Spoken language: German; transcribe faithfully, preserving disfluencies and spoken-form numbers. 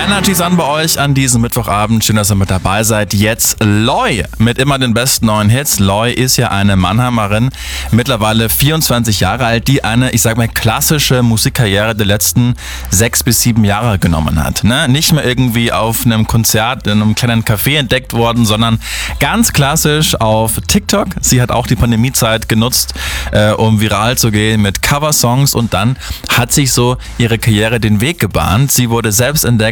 Energies an bei euch an diesem Mittwochabend. Schön, dass ihr mit dabei seid. Jetzt Loi mit immer den besten neuen Hits. Loi ist ja eine Mannheimerin, mittlerweile vierundzwanzig Jahre alt, die eine, ich sag mal, klassische Musikkarriere der letzten sechs bis sieben Jahre genommen hat. Ne? Nicht mehr irgendwie auf einem Konzert in einem kleinen Café entdeckt worden, sondern ganz klassisch auf TikTok. Sie hat auch die Pandemiezeit genutzt, äh, um viral zu gehen mit Coversongs, und dann hat sich so ihre Karriere den Weg gebahnt. Sie wurde selbst entdeckt